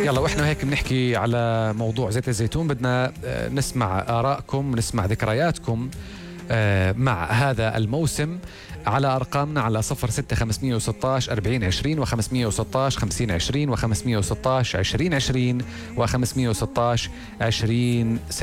يلا واحنا هيك بنحكي على موضوع زيت الزيتون، بدنا نسمع آرائكم، نسمع ذكرياتكم مع هذا الموسم على أرقامنا على 06 516 40 20 و 516 50 20 و 516 20 20 و 516 20